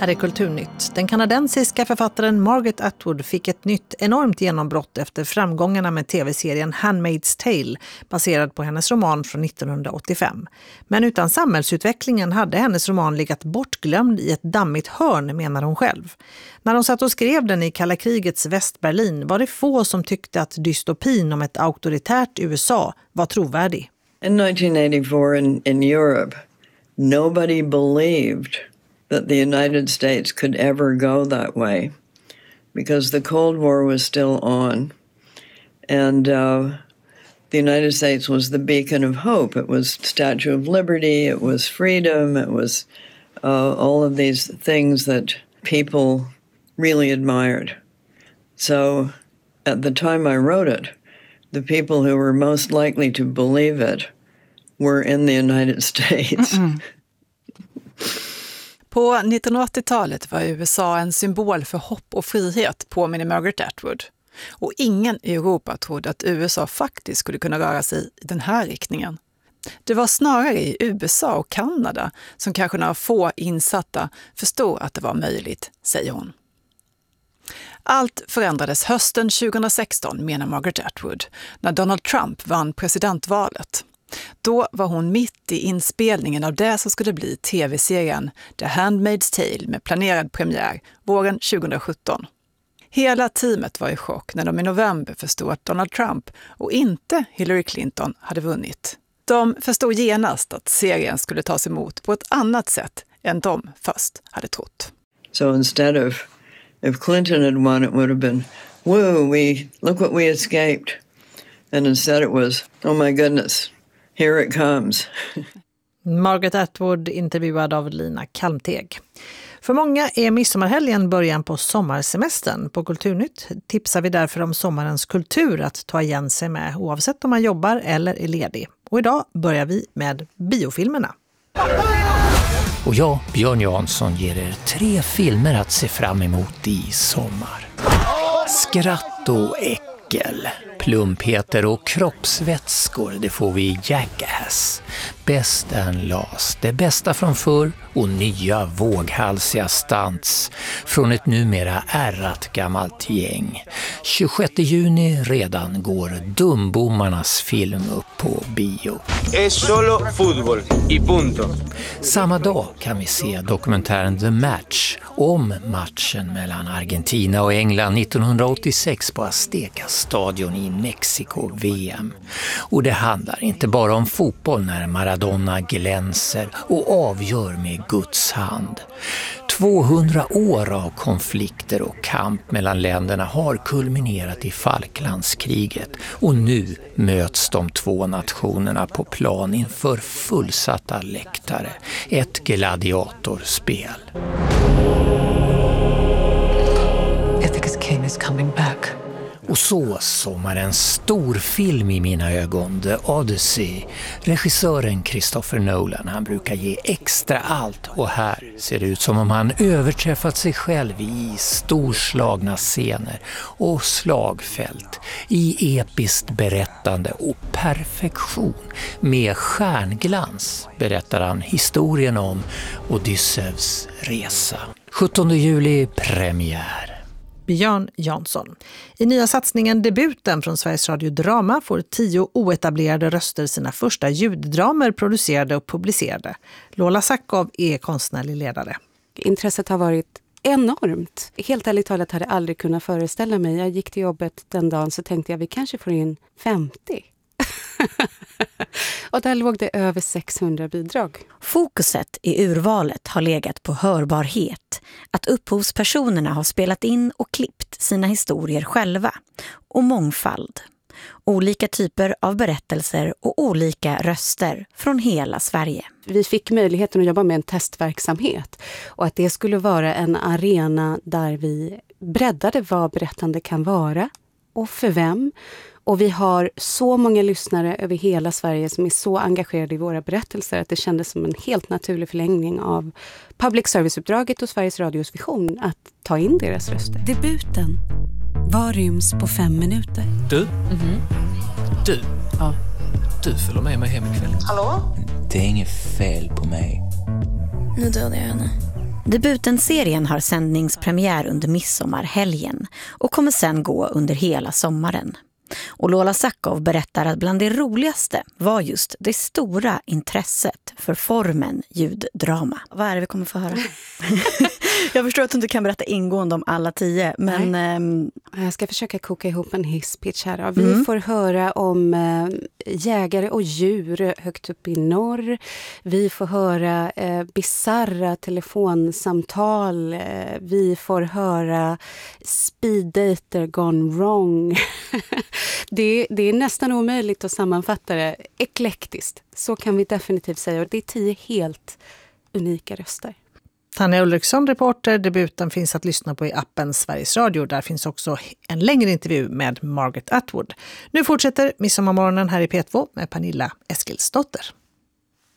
Här är Kulturnytt. Den kanadensiska författaren Margaret Atwood fick ett nytt enormt genombrott efter framgångarna med tv-serien Handmaid's Tale, baserad på hennes roman från 1985. Men utan samhällsutvecklingen hade hennes roman legat bortglömd i ett dammigt hörn, menar hon själv. När hon satt och skrev den i kalla krigets Västberlin var det få som tyckte att dystopin om ett auktoritärt USA var trovärdig. In 1984 in Europe, nobody believed that the United States could ever go that way because the Cold War was still on. And the United States was the beacon of hope. It was Statue of Liberty, it was freedom, it was all of these things that people really admired. So at the time I wrote it, the people who were most likely to believe it were in the United States. På 1980-talet var USA en symbol för hopp och frihet, påminner Margaret Atwood. Och ingen i Europa trodde att USA faktiskt skulle kunna röra sig i den här riktningen. Det var snarare i USA och Kanada som kanske några få insatta förstod att det var möjligt, säger hon. Allt förändrades hösten 2016, menar Margaret Atwood, när Donald Trump vann presidentvalet. Då var hon mitt i inspelningen av det som skulle bli tv-serien The Handmaid's Tale med planerad premiär våren 2017. Hela teamet var i chock när de i november förstod att Donald Trump och inte Hillary Clinton hade vunnit. De förstod genast att serien skulle tas emot på ett annat sätt än de först hade trott. So instead of if Clinton had won, it would have been, woo, look what we escaped. And instead it was, oh my goodness, here it comes. Margaret Atwood intervjuad av Lina Kalmteg. För många är midsommarhelgen början på sommarsemestern. På Kulturnytt tipsar vi därför om sommarens kultur att ta igen sig med, oavsett om man jobbar eller är ledig. Och idag börjar vi med biofilmerna. Och jag, Björn Jansson, ger er 3 filmer att se fram emot i sommar. Skratt och äckel, plumpheter och kroppsvätskor, det får vi i Jackass. Best and Last, det bästa från förr och nya våghalsiga stunts från ett numera ärrat gammalt gäng. 26 juni redan går Dumbommarnas film upp på bio. Es solo fútbol y punto. Samma dag kan vi se dokumentären The Match om matchen mellan Argentina och England 1986 på Azteca-stadion i Mexiko-VM. Och det handlar inte bara om fotboll när Maradona glänser och avgör med Guds hand. 200 år av konflikter och kamp mellan länderna har kulminerat i Falklandskriget och nu möts de 2 nationerna på plan inför fullsatta läktare. Ett gladiatorspel. Ithaca's king is coming back. Och så sommarens storfilm i mina ögon, The Odyssey. Regissören Christopher Nolan, han brukar ge extra allt och här ser det ut som om han överträffat sig själv i storslagna scener och slagfält, i episkt berättande och perfektion. Med stjärnglans berättar han historien om Odysseus resa. 17 juli premiär. Björn Jansson. I nya satsningen Debuten från Sveriges Radio Drama får 10 oetablerade röster sina första ljuddramer producerade och publicerade. Lola Sackov är konstnärlig ledare. Intresset har varit enormt. Helt ärligt talat hade jag aldrig kunnat föreställa mig. Jag gick till jobbet den dagen så tänkte jag vi kanske får in 50. Och där låg det över 600 bidrag. Fokuset i urvalet har legat på hörbarhet. Att upphovspersonerna har spelat in och klippt sina historier själva. Och mångfald. Olika typer av berättelser och olika röster från hela Sverige. Vi fick möjligheten att jobba med en testverksamhet. Och att det skulle vara en arena där vi breddade vad berättande kan vara. Och för vem. Och vi har så många lyssnare över hela Sverige som är så engagerade i våra berättelser att det kändes som en helt naturlig förlängning av public service-uppdraget och Sveriges Radios vision att ta in deras röster. Debuten. Vad ryms på 5 minuter? Du? Du? Ja. Du följer med mig hem ikväll. Hallå? Det är inget fel på mig. Nu dödade jag henne. Debuten-serien har sändningspremiär under midsommarhelgen och kommer sen gå under hela sommaren. Och Lola Sakov berättar att bland det roligaste var just det stora intresset för formen ljuddrama. Vad är det vi kommer få höra? Jag förstår att du inte kan berätta ingående om alla 10, men... Jag ska försöka koka ihop en hisspitch här. Vi får höra om jägare och djur högt upp i norr. Vi får höra bizarra telefonsamtal. Vi får höra speeddater gone wrong. Det är nästan omöjligt att sammanfatta det. Eklektiskt, så kan vi definitivt säga. Och det är 10 helt unika röster. Tanja Ulriksson, reporter. Debuten finns att lyssna på i appen Sveriges Radio. Där finns också en längre intervju med Margaret Atwood. Nu fortsätter Midsommarmorgonen här i P2 med Pernilla Eskilsdotter.